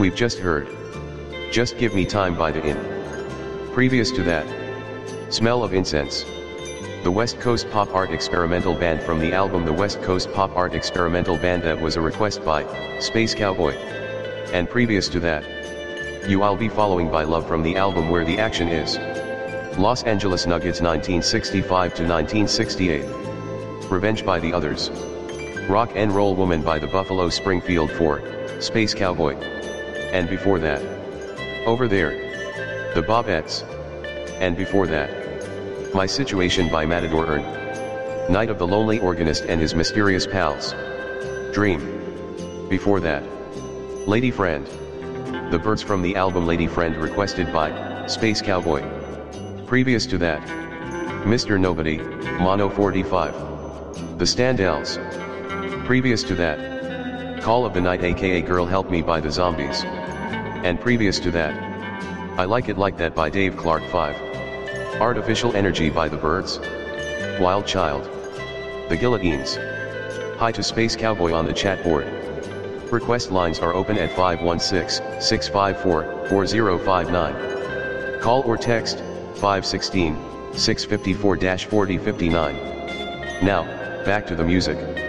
we've just heard Just Give Me Time by The Inn. Previous to that, Smell of Incense, the West Coast Pop Art Experimental Band from the album The West Coast Pop Art Experimental Band, that was a request by Space Cowboy. And previous to that, You I'll Be Following by Love from the album Where the Action Is, Los Angeles Nuggets 1965 to 1968. Revenge by The Others, Rock and Roll Woman by the Buffalo Springfield 4, Space Cowboy. And before that, Over There, the Bobettes. And before that, My Situation by Matador Earn, Night of the Lonely Organist and His Mysterious Pals, Dream. Before that, Lady Friend, The Birds from the album Lady Friend requested by Space Cowboy. Previous to that, Mr. Nobody, Mono 45, The Standells. Previous to that, Call of the Night aka Girl Help Me by the Zombies. And previous to that, I Like It Like That by Dave Clark 5. Artificial Energy by The Byrds, Wild Child, The Guillotines. Hi to Space Cowboy on the chat board. Request lines are open at 516-654-4059. Call or text 516-654-4059. Now, back to the music.